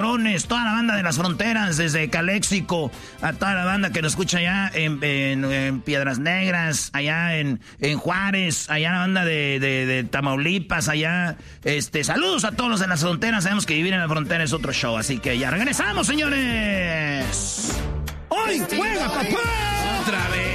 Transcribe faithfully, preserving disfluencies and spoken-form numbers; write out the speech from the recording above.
Pajuelones, toda la banda de las fronteras, desde Caléxico, a toda la banda que nos escucha allá en, en, en Piedras Negras, allá en, en Juárez, allá la banda de, de, de Tamaulipas, allá, este, saludos a todos los de las fronteras, sabemos que vivir en la frontera es otro show, así que ya regresamos, señores. ¡Hoy juega papá! Otra vez.